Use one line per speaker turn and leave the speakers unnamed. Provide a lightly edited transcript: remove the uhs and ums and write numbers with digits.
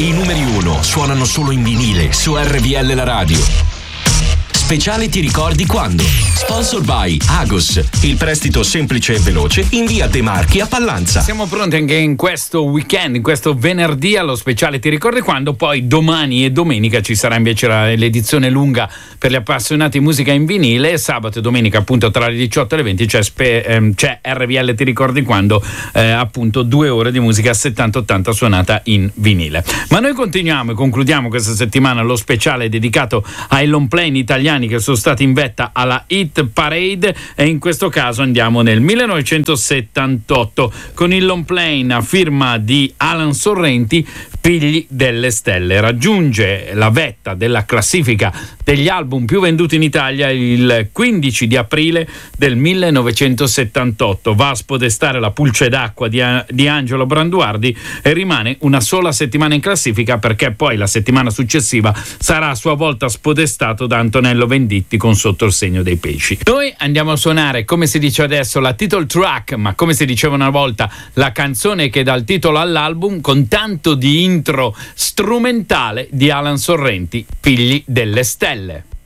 I numeri 1 suonano solo in vinile su RVL La Radio. Speciale Ti ricordi quando? Sponsor by Agos, il prestito semplice e veloce in via De Marchi a Pallanza.
Siamo pronti anche in questo weekend, in questo venerdì allo speciale Ti ricordi quando? Poi domani e domenica ci sarà invece l'edizione lunga per gli appassionati di musica in vinile. Sabato e domenica appunto tra le 18 e le 20 c'è RVL Ti ricordi quando, appunto 2 ore di musica 70-80 suonata in vinile. Ma noi continuiamo e concludiamo questa settimana lo speciale dedicato ai long play italiani che sono stati in vetta alla Hit Parade, e in questo caso andiamo nel 1978 con il long play a firma di Alan Sorrenti, Figli delle Stelle. Raggiunge la vetta della classifica degli album più venduti in Italia il 15 di aprile del 1978. Va a spodestare la Pulce d'acqua di Angelo Branduardi e rimane una sola settimana in classifica, perché poi la settimana successiva sarà a sua volta spodestato da Antonello Venditti con Sotto il segno dei pesci. Noi andiamo a suonare, come si dice adesso, la title track, ma come si diceva una volta, la canzone che dà il titolo all'album, con tanto di intro strumentale di Alan Sorrenti, Figli delle Stelle.